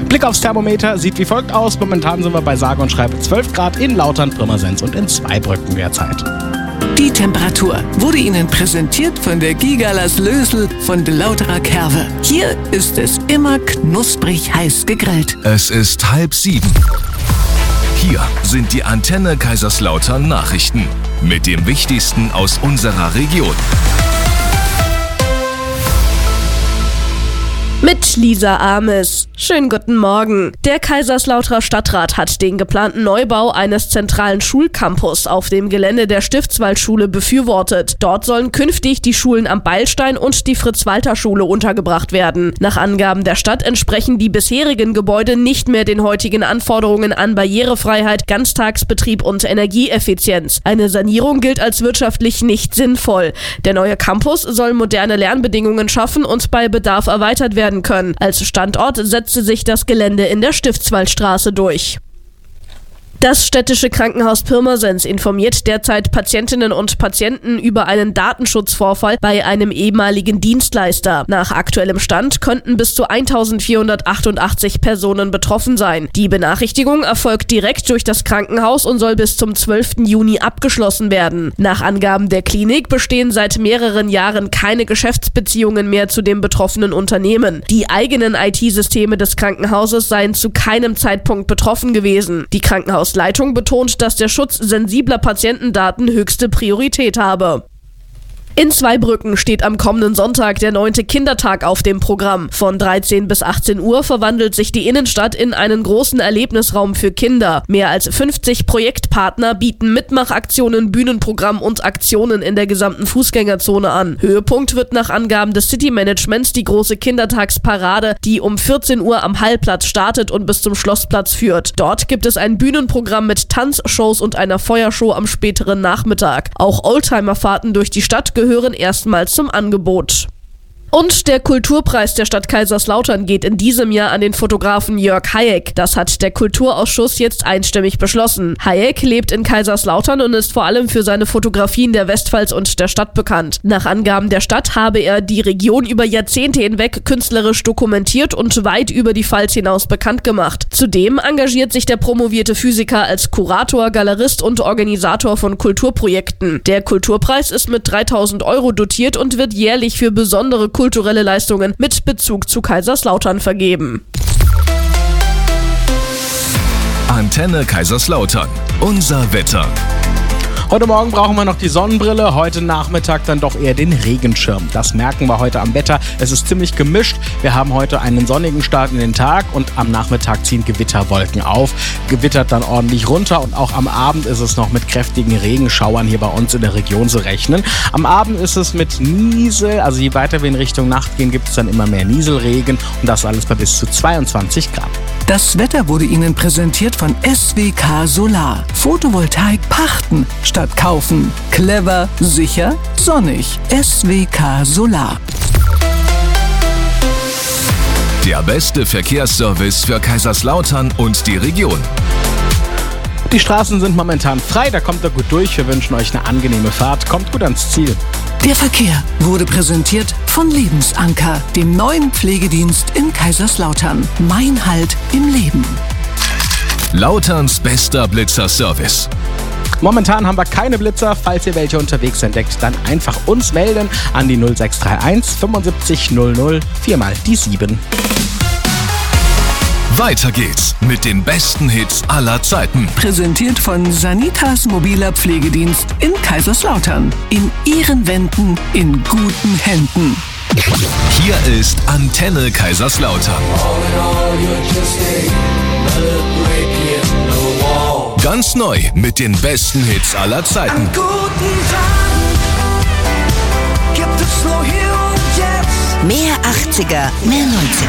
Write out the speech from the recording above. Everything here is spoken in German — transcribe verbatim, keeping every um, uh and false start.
Blick aufs Thermometer sieht wie folgt aus. Momentan sind wir bei sage und schreibe zwölf Grad in Lautern, Pirmasens und in Zweibrücken derzeit. Die Temperatur wurde Ihnen präsentiert von der Gigalas Lösel von de Lauterer Kerwe. Hier ist es immer knusprig heiß gegrillt. Es ist halb sieben. Hier sind die Antenne Kaiserslautern Nachrichten mit dem Wichtigsten aus unserer Region. Mit Lisa Ames. Schönen guten Morgen. Der Kaiserslauterer Stadtrat hat den geplanten Neubau eines zentralen Schulcampus auf dem Gelände der Stiftswaldschule befürwortet. Dort sollen künftig die Schulen am Beilstein und die Fritz-Walter-Schule untergebracht werden. Nach Angaben der Stadt entsprechen die bisherigen Gebäude nicht mehr den heutigen Anforderungen an Barrierefreiheit, Ganztagsbetrieb und Energieeffizienz. Eine Sanierung gilt als wirtschaftlich nicht sinnvoll. Der neue Campus soll moderne Lernbedingungen schaffen und bei Bedarf erweitert werden können. Als Standort setzte sich das Gelände in der Stiftswaldstraße durch. Das städtische Krankenhaus Pirmasens informiert derzeit Patientinnen und Patienten über einen Datenschutzvorfall bei einem ehemaligen Dienstleister. Nach aktuellem Stand könnten bis zu eintausendvierhundertachtundachtzig Personen betroffen sein. Die Benachrichtigung erfolgt direkt durch das Krankenhaus und soll bis zum zwölften Juni abgeschlossen werden. Nach Angaben der Klinik bestehen seit mehreren Jahren keine Geschäftsbeziehungen mehr zu dem betroffenen Unternehmen. Die eigenen I T-Systeme des Krankenhauses seien zu keinem Zeitpunkt betroffen gewesen. Die Krankenhaus Leitung betont, dass der Schutz sensibler Patientendaten höchste Priorität habe. In Zweibrücken steht am kommenden Sonntag der neunte Kindertag auf dem Programm. Von dreizehn bis achtzehn Uhr verwandelt sich die Innenstadt in einen großen Erlebnisraum für Kinder. Mehr als fünfzig Projektpartner bieten Mitmachaktionen, Bühnenprogramm und Aktionen in der gesamten Fußgängerzone an. Höhepunkt wird nach Angaben des City-Managements die große Kindertagsparade, die um vierzehn Uhr am Hallplatz startet und bis zum Schlossplatz führt. Dort gibt es ein Bühnenprogramm mit Tanzshows und einer Feuershow am späteren Nachmittag. Auch Oldtimerfahrten durch die Stadt gehören erstmals zum Angebot. Und der Kulturpreis der Stadt Kaiserslautern geht in diesem Jahr an den Fotografen Jörg Hayek. Das hat der Kulturausschuss jetzt einstimmig beschlossen. Hayek lebt in Kaiserslautern und ist vor allem für seine Fotografien der Westpfalz und der Stadt bekannt. Nach Angaben der Stadt habe er die Region über Jahrzehnte hinweg künstlerisch dokumentiert und weit über die Pfalz hinaus bekannt gemacht. Zudem engagiert sich der promovierte Physiker als Kurator, Galerist und Organisator von Kulturprojekten. Der Kulturpreis ist mit dreitausend Euro dotiert und wird jährlich für besondere kulturelle Leistungen mit Bezug zu Kaiserslautern vergeben. Antenne Kaiserslautern. Unser Wetter. Heute Morgen brauchen wir noch die Sonnenbrille, heute Nachmittag dann doch eher den Regenschirm. Das merken wir heute am Wetter. Es ist ziemlich gemischt. Wir haben heute einen sonnigen Start in den Tag und am Nachmittag ziehen Gewitterwolken auf. Gewittert dann ordentlich runter und auch am Abend ist es noch mit kräftigen Regenschauern hier bei uns in der Region zu rechnen. Am Abend ist es mit Niesel, also je weiter wir in Richtung Nacht gehen, gibt es dann immer mehr Nieselregen und das alles bei bis zu zweiundzwanzig Grad. Das Wetter wurde Ihnen präsentiert von S W K Solar. Photovoltaik pachten statt kaufen. Clever, sicher, sonnig. S W K Solar. Der beste Verkehrsservice für Kaiserslautern und die Region. Die Straßen sind momentan frei, da kommt ihr gut durch. Wir wünschen euch eine angenehme Fahrt. Kommt gut ans Ziel. Der Verkehr wurde präsentiert von Lebensanker, dem neuen Pflegedienst in Kaiserslautern. Mein Halt im Leben. Lauterns bester Blitzer-Service. Momentan haben wir keine Blitzer. Falls ihr welche unterwegs entdeckt, dann einfach uns melden an die null sechs drei eins fünfundsiebzig null null, viermal die sieben. Weiter geht's mit den besten Hits aller Zeiten. Präsentiert von Sanitas mobiler Pflegedienst in Kaiserslautern. In Ihren Wänden, in guten Händen. Hier ist Antenne Kaiserslautern. Ganz neu mit den besten Hits aller Zeiten. Mehr achtziger, mehr neunziger.